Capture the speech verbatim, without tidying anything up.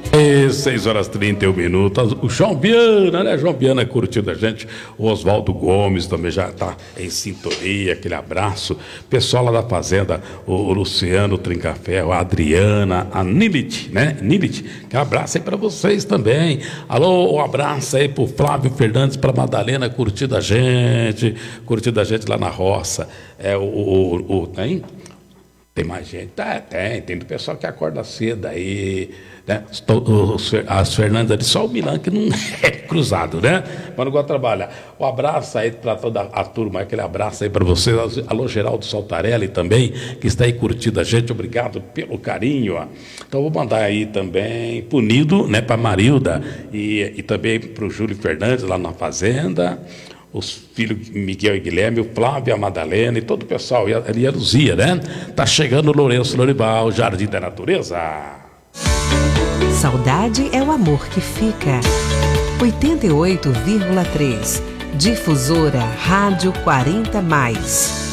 E seis horas e trinta e um minutos. O João Viana, né? João Viana curtindo a gente. O Oswaldo Gomes também já está em sintonia. Aquele abraço. Pessoal lá da Fazenda, o, o Luciano Trincafé, a Adriana, a Nilit, né? Nilit, que abraço aí para vocês também. Alô, um abraço aí pro Flávio Fernandes, para Madalena curtindo a gente, curtindo a gente lá na roça. É o, o, o, o tem? Tem mais gente? Tá, tem, tem do pessoal que acorda cedo aí, né? As Fernandas de só o Milan que não é cruzado, né? Mas não gosta de trabalhar. Um abraço aí para toda a turma, aquele abraço aí para vocês. Alô, Geraldo Saltarelli também, que está aí curtindo a gente. Obrigado pelo carinho. Ó. Então, vou mandar aí também punido, né, para Marilda e, e também para o Júlio Fernandes lá na Fazenda. Os filhos Miguel e Guilherme, o Flávio, a Madalena e todo o pessoal, e a, e a Luzia, né? Tá chegando o Lourenço Lorival, Jardim da Natureza. Saudade é o amor que fica. oitenta e oito vírgula três Difusora Rádio quarenta mais.